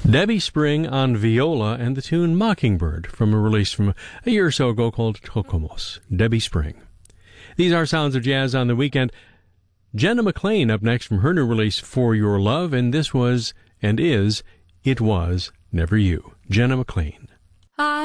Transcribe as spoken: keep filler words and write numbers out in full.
Debbie Spring on viola and the tune Mockingbird from a release from a year or so ago called Tocomos. Debbie Spring. These are Sounds of Jazz on the Weekend. Jenna McLean up next from her new release For Your Love, and this was and is It Was Never You. Jenna McLean. I